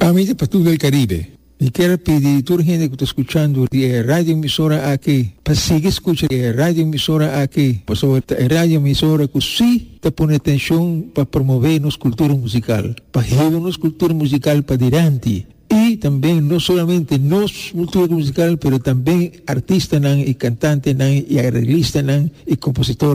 Amici para todo el Caribe, y quiero pedir a toda la gente que está escuchando de radio emisora aquí, para seguir escuchando radio emisora aquí, por sobre radio emisora que sí te pone atención para promover nuestra cultura musical, para llevar nuestra cultura musical para adelante. Y también no solamente nuestra cultura musical, pero también artistas y cantantes y arreglistas y compositores